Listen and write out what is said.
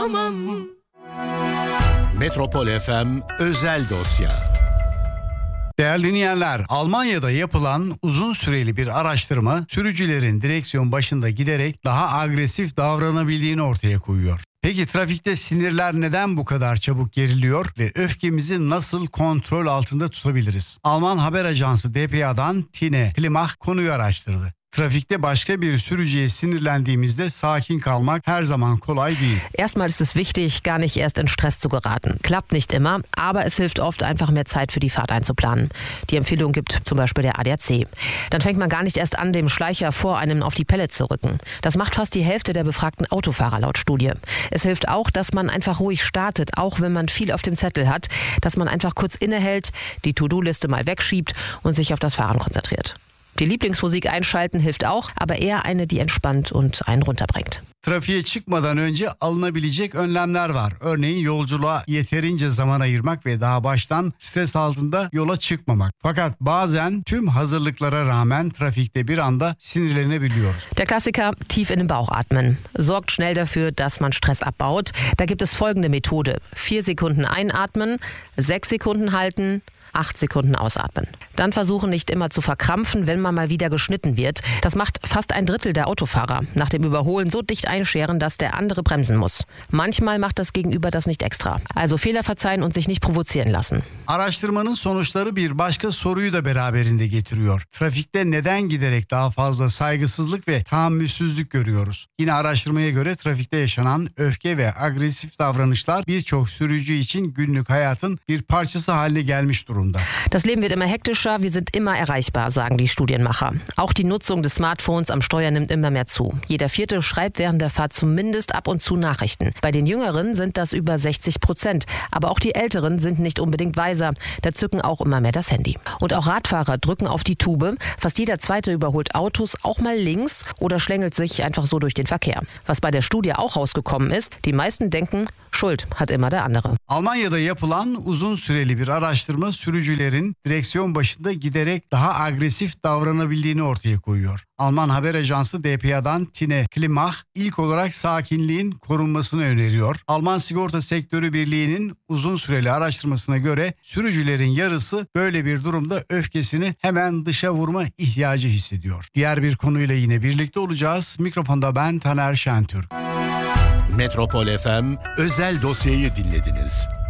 Metropol FM özel dosya. Değerli dinleyenler, Almanya'da yapılan uzun süreli bir araştırma sürücülerin direksiyon başında giderek daha agresif davranabildiğini ortaya koyuyor. Peki trafikte sinirler neden bu kadar çabuk geriliyor ve öfkemizi nasıl kontrol altında tutabiliriz? Alman haber ajansı dpa'dan Tine Klimach konuyu araştırdı. Trafikte başka bir sürücüye sinirlendiğimizde sakin kalmak her zaman kolay değil. Erstmal ist es wichtig, gar nicht erst in Stress zu geraten. Klappt nicht immer, aber es hilft oft, einfach mehr Zeit für die Fahrt einzuplanen. Die Empfehlung gibt zum Beispiel der ADAC. Dann fängt man gar nicht erst an, dem Schleicher vor einem auf die Pelle zu rücken. Das macht fast die Hälfte der befragten Autofahrer laut Studie. Es hilft auch, dass man einfach ruhig startet, auch wenn man viel auf dem Zettel hat, dass man einfach kurz innehält, die To-Do-Liste mal wegschiebt und sich auf das Fahren konzentriert. Die Lieblingsmusik einschalten hilft auch, aber eher eine, die entspannt und einen runterbringt. Trafiğe çıkmadan önce alınabilecek önlemler var. Örneğin yolculuğa yeterince zaman ayırmak ve daha baştan stres altında yola çıkmamak. Fakat bazen tüm hazırlıklara rağmen trafikte bir anda sinirlenebiliyoruz. Der Klassiker, tief in den Bauch atmen. Sorgt schnell dafür, dass man Stress abbaut. Da gibt es folgende Methode. 4 Sekunden einatmen, 6 Sekunden halten, 8 Sekunden ausatmen. Dann versuchen nicht immer zu verkrampfen, wenn man mal wieder geschnitten wird. Das macht fast ein Drittel der Autofahrer. Nach dem Überholen so dicht einscheren, dass der andere bremsen muss. Manchmal macht das Gegenüber das nicht extra. Also Fehler verzeihen und sich nicht provozieren lassen. Araştırmanın sonuçları bir başka soruyu da beraberinde getiriyor. Trafikte neden giderek daha fazla saygısızlık ve tahammülsüzlük görüyoruz? Yine araştırmaya göre trafikte yaşanan öfke ve agresif davranışlar birçok sürücü için günlük hayatın bir parçası haline gelmiş durumda. Das Leben wird immer hektischer, wir sind immer erreichbar, sagen die Studienmacher. Auch die Nutzung des Smartphones am Steuer nimmt immer mehr zu. Jeder Vierte schreibt während der Fahrt zumindest ab und zu Nachrichten. Bei den Jüngeren sind das über 60%. Aber auch die Älteren sind nicht unbedingt weiser. Da zücken auch immer mehr das Handy. Und auch Radfahrer drücken auf die Tube. Fast jeder Zweite überholt Autos auch mal links oder schlängelt sich einfach so durch den Verkehr. Was bei der Studie auch rausgekommen ist, die meisten denken, Schuld hat immer der andere. Almanya'da yapılan uzun süreli bir araştırma sürücülerin direksiyon başında giderek daha agresif davranabildiğini ortaya koyuyor. Alman haber ajansı dpa'dan Tine Klimach ilk olarak sakinliğin korunmasını öneriyor. Alman Sigorta Sektörü Birliği'nin uzun süreli araştırmasına göre sürücülerin yarısı böyle bir durumda öfkesini hemen dışa vurma ihtiyacı hissediyor. Diğer bir konuyla yine birlikte olacağız. Mikrofonda ben Taner Şentürk. Metropol FM özel dosyayı dinlediniz.